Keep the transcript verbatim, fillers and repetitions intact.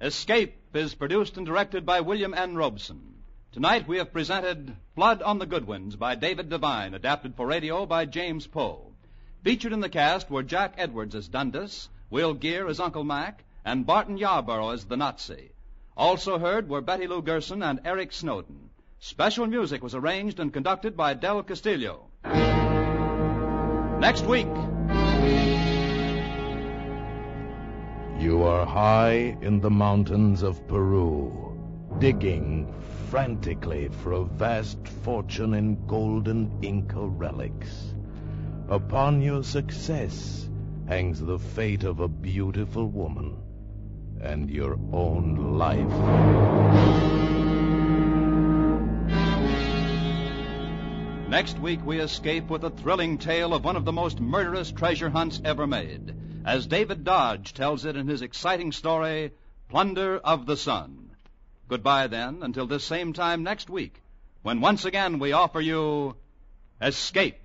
Escape is produced and directed by William N. Robeson. Tonight we have presented Blood on the Goodwins by David Devine, adapted for radio by James Poe. Featured in the cast were Jack Edwards as Dundas, Will Geer as Uncle Mac, and Barton Yarborough as the Nazi. Also heard were Betty Lou Gerson and Eric Snowden. Special music was arranged and conducted by Del Castillo. Next week. You are high in the mountains of Peru, digging frantically for a vast fortune in golden Inca relics. Upon your success hangs the fate of a beautiful woman and your own life. Next week we escape with a thrilling tale of one of the most murderous treasure hunts ever made, as David Dodge tells it in his exciting story, Plunder of the Sun. Goodbye, then, until this same time next week, when once again we offer you Escape.